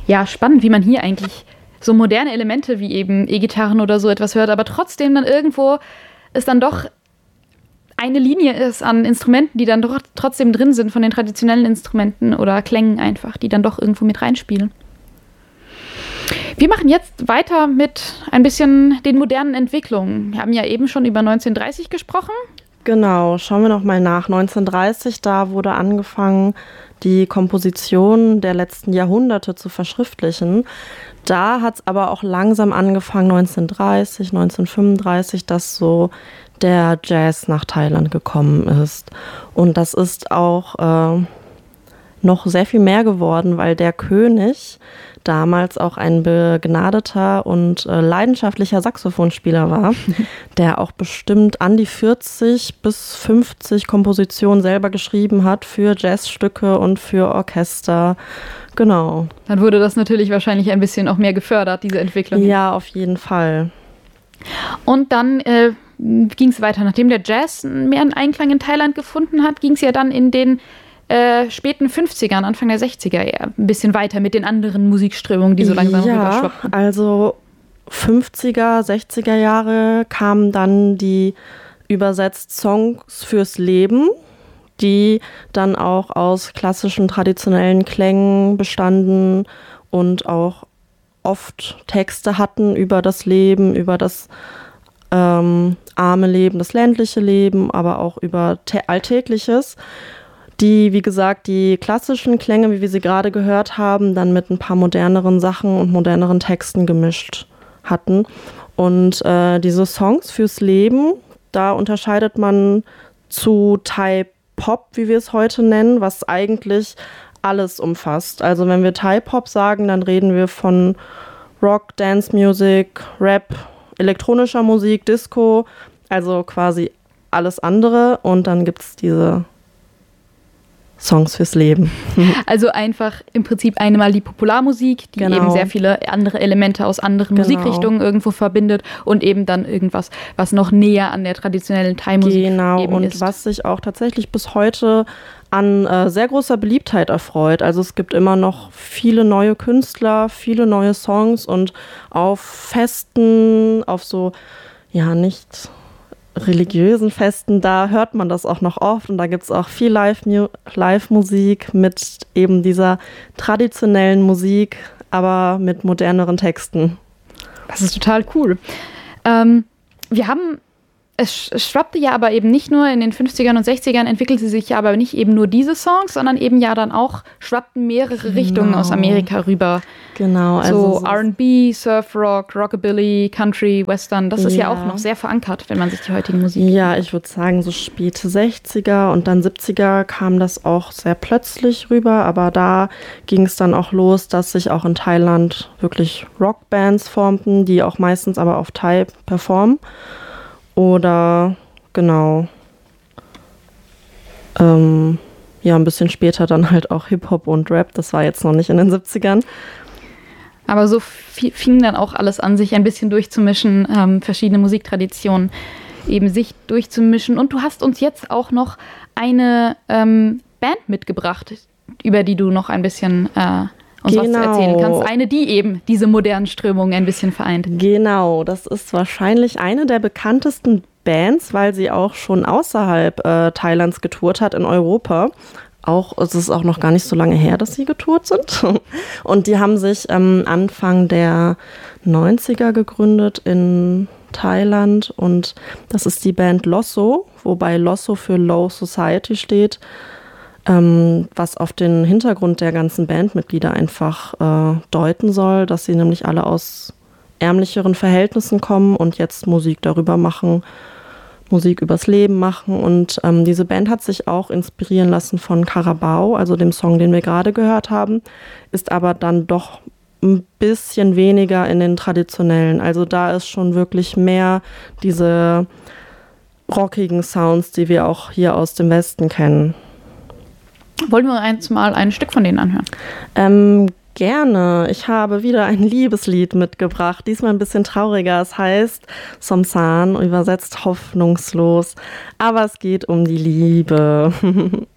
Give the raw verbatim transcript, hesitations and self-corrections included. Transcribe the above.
ja, spannend, wie man hier eigentlich so moderne Elemente wie eben E-Gitarren oder so etwas hört, aber trotzdem dann irgendwo ist dann doch eine Linie ist an Instrumenten, die dann doch trotzdem drin sind von den traditionellen Instrumenten oder Klängen einfach, die dann doch irgendwo mit reinspielen. Wir machen jetzt weiter mit ein bisschen den modernen Entwicklungen. Wir haben ja eben schon über neunzehnhundertdreißig gesprochen. Genau, schauen wir noch mal nach. neunzehnhundertdreißig, da wurde angefangen, die Komposition der letzten Jahrhunderte zu verschriftlichen. Da hat es aber auch langsam angefangen, neunzehnhundertdreißig, neunzehnhundertfünfunddreißig, dass so der Jazz nach Thailand gekommen ist. Und das ist auch äh, noch sehr viel mehr geworden, weil der König damals auch ein begnadeter und äh, leidenschaftlicher Saxophonspieler war, der auch bestimmt an die vierzig bis fünfzig Kompositionen selber geschrieben hat für Jazzstücke und für Orchester. Genau. Dann wurde das natürlich wahrscheinlich ein bisschen auch mehr gefördert, diese Entwicklung. Ja, auf jeden Fall. Und dann äh, ging es weiter. Nachdem der Jazz mehr einen Einklang in Thailand gefunden hat, ging es ja dann in den äh, späten fünfzigern, Anfang der sechziger ja, ein bisschen weiter mit den anderen Musikströmungen, die so langsam ja, rüberschwappen. Also fünfziger, sechziger Jahre kamen dann die übersetzt Songs fürs Leben, die dann auch aus klassischen, traditionellen Klängen bestanden und auch oft Texte hatten über das Leben, über das ähm, arme Leben, das ländliche Leben, aber auch über te- Alltägliches, die, wie gesagt, die klassischen Klänge, wie wir sie gerade gehört haben, dann mit ein paar moderneren Sachen und moderneren Texten gemischt hatten. Und äh, diese Songs fürs Leben, da unterscheidet man zu Thai Pop, wie wir es heute nennen, was eigentlich alles umfasst. Also wenn wir Thai Pop sagen, dann reden wir von Rock, Dance Music, Rap, elektronischer Musik, Disco, also quasi alles andere. Und dann gibt es diese Songs fürs Leben. Also einfach im Prinzip einmal die Popularmusik, die genau. eben sehr viele andere Elemente aus anderen genau. Musikrichtungen irgendwo verbindet und eben dann irgendwas, was noch näher an der traditionellen Thai-Musik genau. eben und ist. Was sich auch tatsächlich bis heute an äh, sehr großer Beliebtheit erfreut. Also es gibt immer noch viele neue Künstler, viele neue Songs und auf Festen, auf so, ja, nicht religiösen Festen, da hört man das auch noch oft und da gibt es auch viel Live-Mu- Live-Musik mit eben dieser traditionellen Musik, aber mit moderneren Texten. Das ist total cool. Ähm, wir haben, es, es schwappte ja aber eben nicht nur in den fünfzigern und sechzigern, entwickelte sich ja aber nicht eben nur diese Songs, sondern eben ja dann auch schwappten mehrere genau. Richtungen aus Amerika rüber. Genau. Also so R and B, Surf Rock, Rockabilly, Country, Western, das ist ja. ja auch noch sehr verankert, wenn man sich die heutige Musik Ja, ich würde sagen, so späte sechziger und dann siebziger kam das auch sehr plötzlich rüber, aber da ging es dann auch los, dass sich auch in Thailand wirklich Rockbands formten, die auch meistens aber auf Thai performen. Oder, genau, ähm, ja, ein bisschen später dann halt auch Hip-Hop und Rap. Das war jetzt noch nicht in den siebzigern. Aber so f- fing dann auch alles an, sich ein bisschen durchzumischen, ähm, verschiedene Musiktraditionen eben sich durchzumischen. Und du hast uns jetzt auch noch eine ähm, Band mitgebracht, über die du noch ein bisschen äh, uns genau. was erzählen kannst. Eine, die eben diese modernen Strömungen ein bisschen vereint. Genau, das ist wahrscheinlich eine der bekanntesten Bands, weil sie auch schon außerhalb äh, Thailands getourt hat in Europa. Auch, es ist auch noch gar nicht so lange her, dass sie getourt sind. Und die haben sich ähm, Anfang der neunziger gegründet in Thailand. Und das ist die Band Losso, wobei Losso für Low Society steht. Ähm, was auf den Hintergrund der ganzen Bandmitglieder einfach äh, deuten soll, dass sie nämlich alle aus ärmlicheren Verhältnissen kommen und jetzt Musik darüber machen, Musik übers Leben machen. Und ähm, diese Band hat sich auch inspirieren lassen von Carabao, also dem Song, den wir gerade gehört haben, ist aber dann doch ein bisschen weniger in den traditionellen. Also da ist schon wirklich mehr diese rockigen Sounds, die wir auch hier aus dem Westen kennen. Wollen wir eins mal ein Stück von denen anhören? Ähm, gerne. Ich habe wieder ein Liebeslied mitgebracht. Diesmal ein bisschen trauriger. Es heißt Somsan, übersetzt hoffnungslos. Aber es geht um die Liebe.